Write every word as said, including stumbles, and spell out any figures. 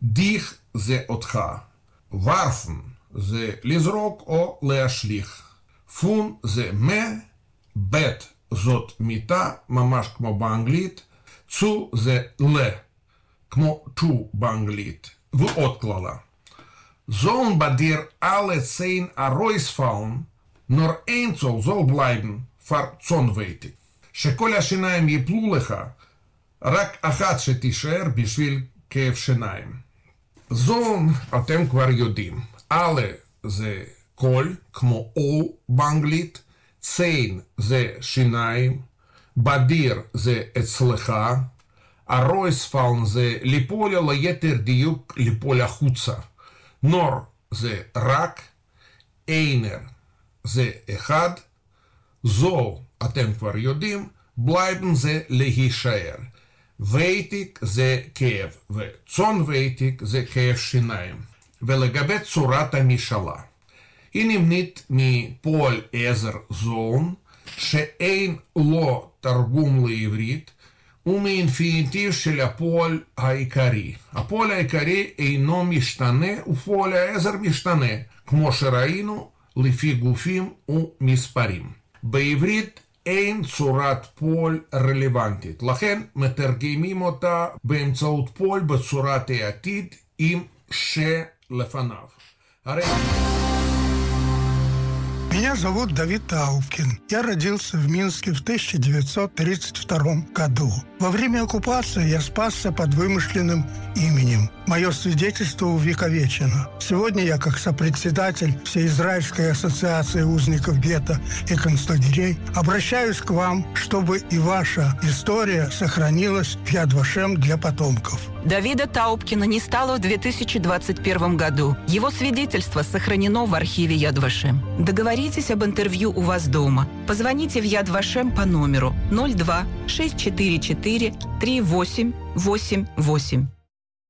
דיך זה אותך. ורפן זה לזרוק או להשליך. פון זה מה. בית זאת מיטה, ממש כמו באנגלית. צו זה ל, כמו טו באנגלית. ועוד כללה. Sollen bei dir alle zehn Aroisfallen, nur ein soll soll bleiben, verzonweitig. שכל השיניים יפלו לך, רק אחת שתישאר בשביל כאב שיניים. זון אתם כבר יודעים. אלה זה קול, כמו או באנגלית, ציין זה שיניים, בדיר זה אצלך, הרויספלן זה ליפול, ליתר דיוק ליפול החוצה. נור זה רק, איינר זה אחד, זול אתם כבר יודעים, בלייבן זה להישאר. וייטיק זה כאב, וצון וייטיק זה כאב שיניים. ולגבי צורת המשאלה, היא נמנית מפועל עזר זון, שאין לו תרגום לעברית, ומאינפיניטיב של הפועל העיקרי. הפועל העיקרי אינו משתנה, ופועל העזר משתנה, כמו שראינו, לפי גופים ומספרים. בעברית אין צורת פועל רלוונטית, לכן מתרגמים אותה באמצעות פועל בצורת העתיד עם שלפניו. הרי... Меня зовут Давид Таубкин. Я родился в Минске в тысяча девятьсот тридцать втором году. Во время оккупации я спасся под вымышленным именем. Мое свидетельство увековечено. Сегодня я, как сопредседатель Всеизраильской ассоциации узников гетто и концлагерей, обращаюсь к вам, чтобы и ваша история сохранилась в Яд Вашем для потомков. Давида Таубкина не стало в две тысячи двадцать первом году. Его свидетельство сохранено в архиве Яд Вашем. Договоритесь об интервью у вас дома. Позвоните в Яд Вашем по номеру ноль два шесть четыре четыре три восемь восемь восемь.